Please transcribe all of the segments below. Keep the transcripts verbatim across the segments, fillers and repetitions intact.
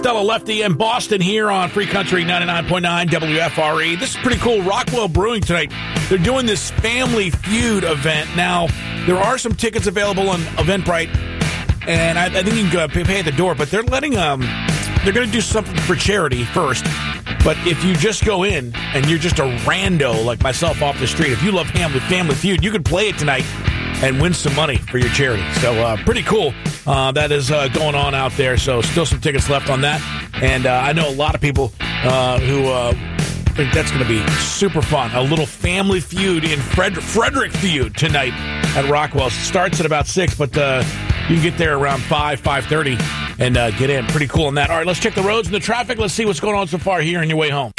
Fellow Lefty in Boston here on Free Country ninety-nine point nine W F R E. This is pretty cool. Rockwell Brewing tonight. They're doing this Family Feud event. Now, there are some tickets available on Eventbrite, and I, I think you can go pay at the door, but they're letting, um, they're going to do something for charity first. But if you just go in and you're just a rando like myself off the street, if you love Family, Family Feud, you can play it tonight and win some money for your charity. So uh, pretty cool. Uh, that is uh, going on out there. So still some tickets left on that. And uh, I know a lot of people uh, who uh, think that's going to be super fun. A little Family Feud in Fred- Frederick Feud tonight at Rockwell. Starts at about six, but uh, you can get there around five, five thirty and uh, get in. Pretty cool on that. All right, let's check the roads and the traffic. Let's see what's going on so far here on your way home.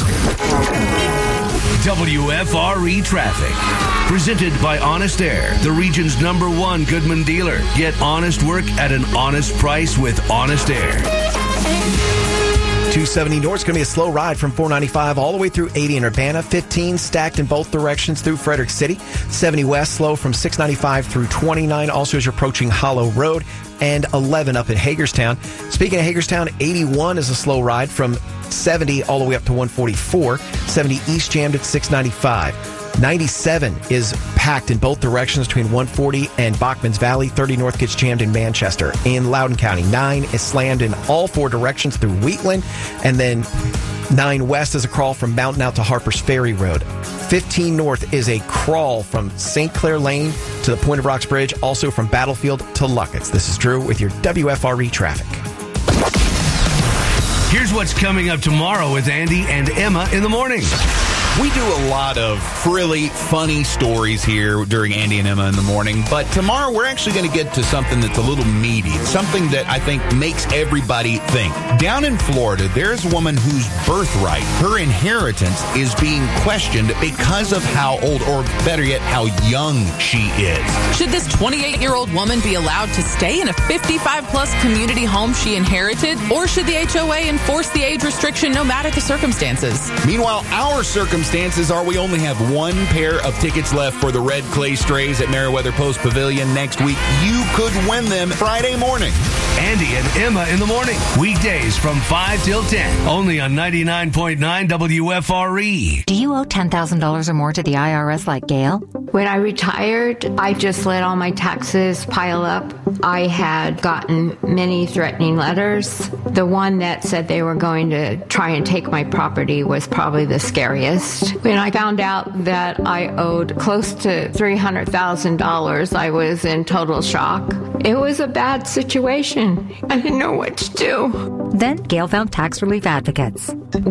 W F R E Traffic. Presented by Honest Air, the region's number one Goodman dealer. Get honest work at an honest price with Honest Air. two seventy north is going to be a slow ride from four ninety-five all the way through eighty in Urbana. fifteen stacked in both directions through Frederick City. seventy west slow from six ninety-five through twenty-nine. Also as you're approaching Hollow Road. And eleven up in Hagerstown. Speaking of Hagerstown, eighty-one is a slow ride from seventy all the way up to one forty-four. seventy east jammed at six ninety-five. ninety-seven is packed in both directions between one forty and Bachman's Valley. thirty north gets jammed in Manchester. In Loudoun County, nine is slammed in all four directions through Wheatland. And then nine west is a crawl from Mountain out to Harper's Ferry Road. fifteen north is a crawl from Saint Clair Lane to the Point of Rocks Bridge, also from Battlefield to Luckett's. This is Drew with your W F R E traffic. Here's what's coming up tomorrow with Andy and Emma in the morning. We do a lot of frilly, funny stories here during Andy and Emma in the morning, but tomorrow we're actually going to get to something that's a little meaty, something that I think makes everybody think. Down in Florida, there's a woman whose birthright, her inheritance, is being questioned because of how old, or better yet, how young she is. Should this twenty-eight-year-old woman be allowed to stay in a fifty-five plus community home she inherited, or should the H O A enforce the age restriction no matter the circumstances? Meanwhile, our circumstances are we only have one pair of tickets left for the Red Clay Strays at Meriwether Post Pavilion next week. You could win them Friday morning. Andy and Emma in the morning. Weekdays from five till ten. Only on ninety-nine point nine W F R E. Do you owe ten thousand dollars or more to the I R S like Gail? When I retired, I just let all my taxes pile up. I had gotten many threatening letters. The one that said they were going to try and take my property was probably the scariest. When I found out that I owed close to three hundred thousand dollars, I was in total shock. It was a bad situation. I didn't know what to do. Then Gail found Tax Relief Advocates.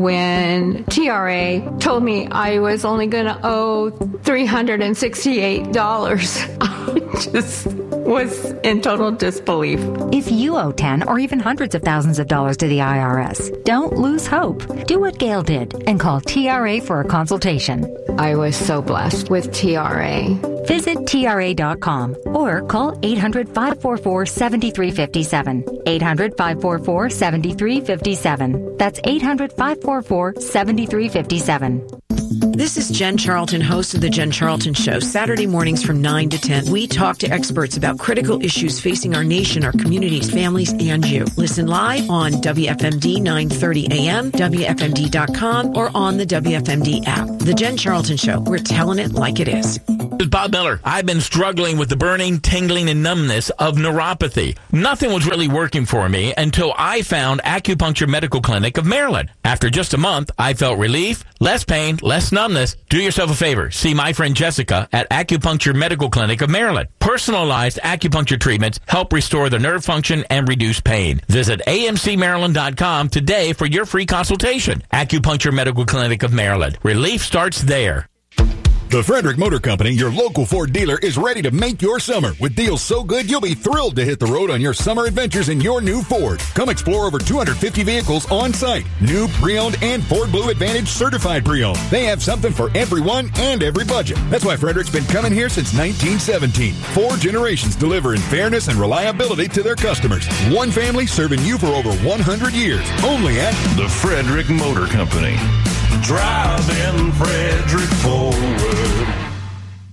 When T R A told me I was only going to owe three hundred sixty-eight dollars, I just was in total disbelief. If you owe ten or even hundreds of thousands of dollars to the I R S, don't lose hope. Do what Gail did and call T R A for a consultation. I was so blessed with T R A. Visit T R A dot com or call eight hundred, five four four, seven three five seven. eight hundred, five four four, seven three five seven. That's eight hundred, five four four, seven three five seven. This is Jen Charlton, host of The Jen Charlton Show. Saturday mornings from nine to ten, we talk to experts about critical issues facing our nation, our communities, families, and you. Listen live on W F M D nine thirty A M, W F M D dot com, or on the W F M D app. The Jen Charlton Show. We're telling it like it is. This is Bob Miller. I've been struggling with the burning, tingling, and numbness of neuropathy. Nothing was really working for me until I found Acupuncture Medical Clinic of Maryland. After just a month, I felt relief, less pain, less numbness. Do yourself a favor. See my friend Jessica at Acupuncture Medical Clinic of Maryland. Personalized acupuncture treatments help restore the nerve function and reduce pain. Visit A M C Maryland dot com today for your free consultation. Acupuncture Medical Clinic of Maryland. Relief starts there. The Frederick Motor Company, your local Ford dealer, is ready to make your summer with deals so good you'll be thrilled to hit the road on your summer adventures in your new Ford. Come explore over two hundred fifty vehicles on site, new pre-owned and Ford Blue Advantage certified pre-owned. They have something for everyone and every budget. That's why Frederick's been coming here since nineteen seventeen. Four generations delivering fairness and reliability to their customers. One family serving you for over one hundred years. Only at the Frederick Motor Company. Driving Frederick forward.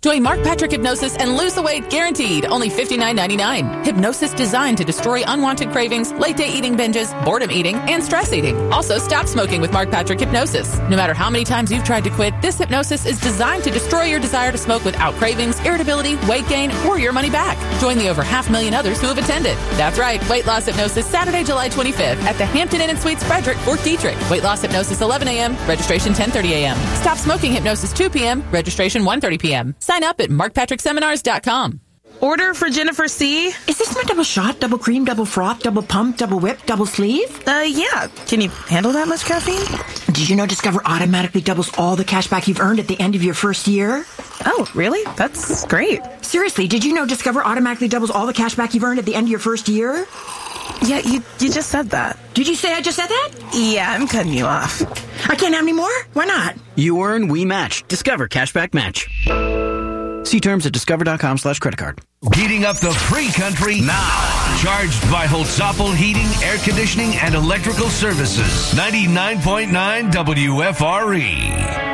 Join Mark Patrick Hypnosis and lose the weight guaranteed. Only fifty-nine ninety-nine. Hypnosis designed to destroy unwanted cravings, late day eating binges, boredom eating, and stress eating. Also, stop smoking with Mark Patrick Hypnosis. No matter how many times you've tried to quit, this hypnosis is designed to destroy your desire to smoke without cravings, irritability, weight gain, or your money back. Join the over half million others who have attended. That's right, Weight Loss Hypnosis, Saturday, July twenty-fifth at the Hampton Inn and Suites Frederick, Fort Detrick. Weight Loss Hypnosis, eleven a.m., registration ten thirty a.m. Stop Smoking Hypnosis, two p.m., registration one thirty p.m. Sign up at mark patrick seminars dot com. Order for Jennifer C. Is this my double shot, double cream, double froth, double pump, double whip, double sleeve? Uh, yeah. Can you handle that much caffeine? Did you know Discover automatically doubles all the cash back you've earned at the end of your first year? Oh, really? That's great. Seriously, did you know Discover automatically doubles all the cash back you've earned at the end of your first year? Yeah, you you just said that. Did you say I just said that? Yeah, I'm cutting you off. I can't have any more? Why not? You earn, we match. Discover Cashback Match. See terms at discover.com slash credit card. Heating up the free country now. Charged by Holtzapfel Heating, Air Conditioning, and Electrical Services. ninety-nine point nine W F R E.